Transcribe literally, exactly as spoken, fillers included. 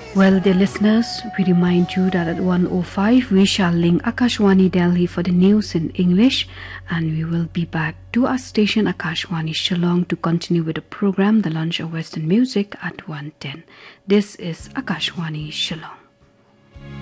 Well, dear listeners, we remind you that at one oh five we shall link Akashwani Delhi for the news in English, and we will be back to our station Akashwani Shillong to continue with the program The Lunch of Western Music at one ten. This is Akashwani Shillong.